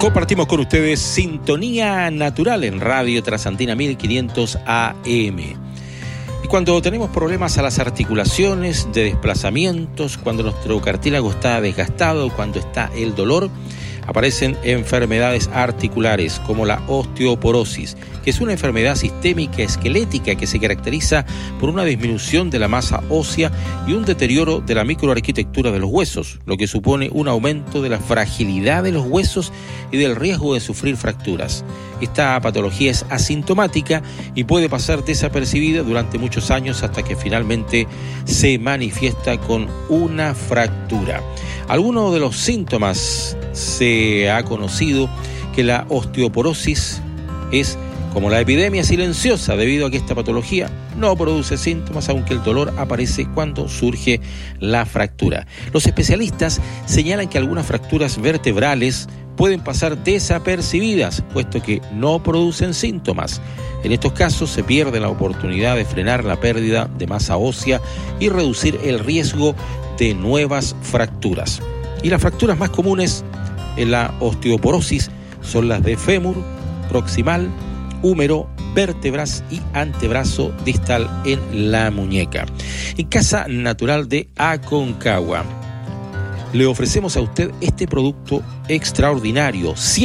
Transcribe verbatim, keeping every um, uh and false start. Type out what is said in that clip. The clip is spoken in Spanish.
Compartimos con ustedes Sintonía Natural en Radio Trasandina mil quinientos A M. Y cuando tenemos problemas a las articulaciones, de desplazamientos, cuando nuestro cartílago está desgastado, cuando está el dolor, aparecen enfermedades articulares como la osteoporosis, que es una enfermedad sistémica esquelética que se caracteriza por una disminución de la masa ósea y un deterioro de la microarquitectura de los huesos, lo que supone un aumento de la fragilidad de los huesos y del riesgo de sufrir fracturas. Esta patología es asintomática y puede pasar desapercibida durante muchos años hasta que finalmente se manifiesta con una fractura. Algunos de los síntomas: se ha conocido que la osteoporosis es como la epidemia silenciosa, debido a que esta patología no produce síntomas, aunque el dolor aparece cuando surge la fractura. Los especialistas señalan que algunas fracturas vertebrales pueden pasar desapercibidas, puesto que no producen síntomas. En estos casos se pierde la oportunidad de frenar la pérdida de masa ósea y reducir el riesgo de nuevas fracturas. Y las fracturas más comunes en la osteoporosis son las de fémur, proximal, húmero, vértebras y antebrazo distal en la muñeca. En Casa Natural de Aconcagua le ofrecemos a usted este producto extraordinario,